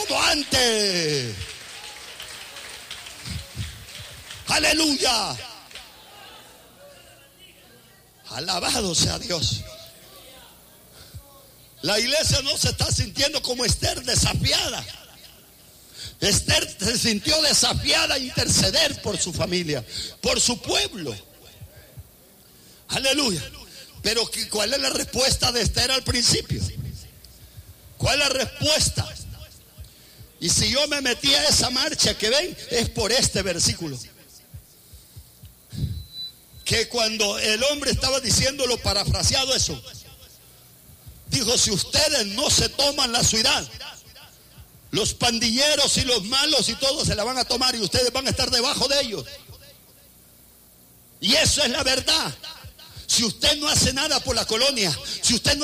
como antes. Aleluya. Alabado sea Dios. La iglesia no se está sintiendo como Esther, desafiada. Esther se sintió desafiada a interceder por su familia, por su pueblo. Aleluya. Pero ¿cuál es la respuesta de Esther al principio? ¿Cuál es la respuesta? Y si yo me metí a esa marcha que ven, es por este versículo. Que cuando el hombre estaba diciéndolo, parafraseado eso, dijo: si ustedes no se toman la ciudad, los pandilleros y los malos y todos se la van a tomar y ustedes van a estar debajo de ellos. Y eso es la verdad. Si usted no hace nada por la colonia, si usted no